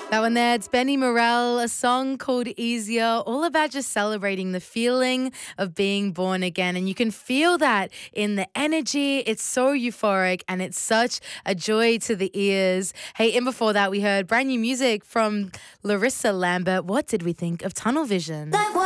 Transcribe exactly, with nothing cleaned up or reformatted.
That one there, it's Benny Morel, a song called Easier, all about just celebrating the feeling of being born again. And you can feel that in the energy. It's so euphoric and it's such a joy to the ears. Hey, and before that, we heard brand new music from Larissa Lambert. What did we think of Tunnel Vision? Like